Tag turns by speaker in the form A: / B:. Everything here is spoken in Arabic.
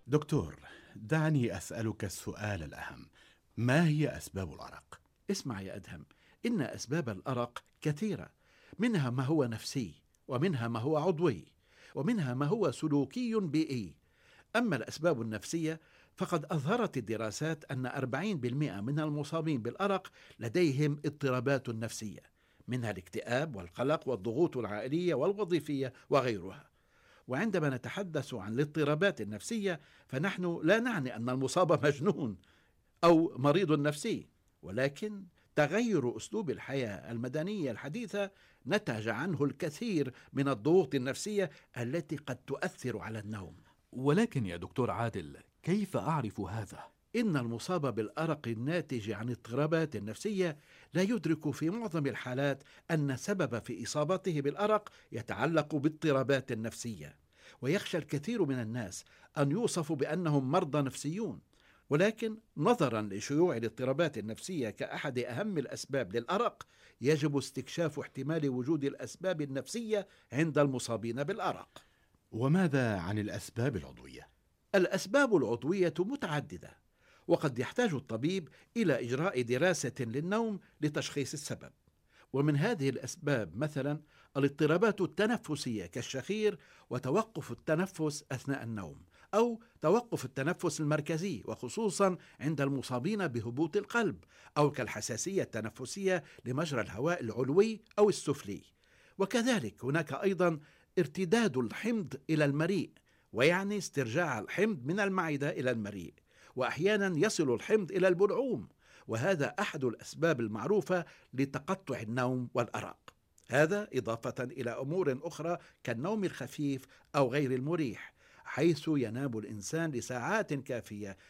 A: دكتور، دعني أسألك السؤال الأهم: ما هي أسباب الأرق؟
B: اسمع يا أدهم، إن أسباب الأرق كثيرة، منها ما هو نفسي، ومنها ما هو عضوي، ومنها ما هو سلوكي بيئي. أما الأسباب النفسية فقد أظهرت الدراسات أن 40% من المصابين بالأرق لديهم اضطرابات نفسية، منها الاكتئاب والقلق والضغوط العائلية والوظيفية وغيرها. وعندما نتحدث عن الاضطرابات النفسية فنحن لا نعني أن المصاب مجنون أو مريض نفسي، ولكن تغير أسلوب الحياة المدنية الحديثة نتج عنه الكثير من الضغوط النفسية التي قد تؤثر على النوم.
C: ولكن يا دكتور عادل، كيف أعرف هذا؟
B: إن المصاب بالأرق الناتج عن اضطرابات نفسية لا يدرك في معظم الحالات أن السبب في إصابته بالأرق يتعلق باضطرابات نفسية، ويخشى الكثير من الناس أن يوصفوا بأنهم مرضى نفسيون. ولكن نظرا لشيوع الاضطرابات النفسية كأحد أهم الأسباب للأرق، يجب استكشاف احتمال وجود الأسباب النفسية عند المصابين بالأرق.
A: وماذا عن الأسباب العضوية؟
B: الأسباب العضوية متعددة، وقد يحتاج الطبيب إلى إجراء دراسة للنوم لتشخيص السبب. ومن هذه الأسباب مثلا الاضطرابات التنفسية كالشخير وتوقف التنفس أثناء النوم، أو توقف التنفس المركزي وخصوصا عند المصابين بهبوط القلب، أو كالحساسية التنفسية لمجرى الهواء العلوي أو السفلي. وكذلك هناك أيضا ارتداد الحمض إلى المريء، ويعني استرجاع الحمض من المعدة إلى المريء، وأحيانا يصل الحمض إلى البلعوم، وهذا أحد الأسباب المعروفة لتقطع النوم والأرق. هذا إضافة إلى أمور أخرى كالنوم الخفيف أو غير المريح، حيث ينام الإنسان لساعات كافية